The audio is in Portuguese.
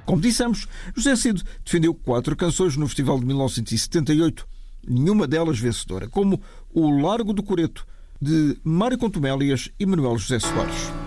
Como dissemos, José Cid defendeu 4 canções no Festival de 1978, nenhuma delas vencedora, como O Largo do Coreto, de Mário Contumélias e Manuel José Soares.